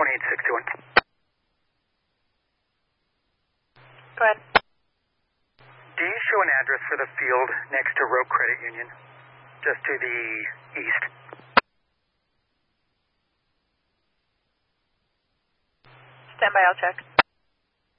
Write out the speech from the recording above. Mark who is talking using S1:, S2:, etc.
S1: need 621.
S2: Go ahead.
S1: Do you show an address for the field next to Rope Credit Union? Just to the east.
S2: Stand by, I'll check.